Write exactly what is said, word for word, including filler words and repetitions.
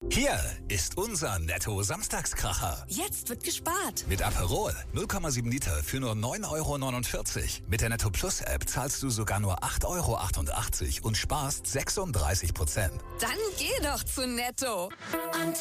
Hier ist unser Netto-Samstagskracher. Jetzt wird gespart. Mit Aperol null Komma sieben Liter für nur neun Euro neunundvierzig. Mit der Netto Plus App zahlst du sogar nur acht Euro achtundachtzig und sparst sechsunddreißig Prozent. Dann geh doch zu Netto.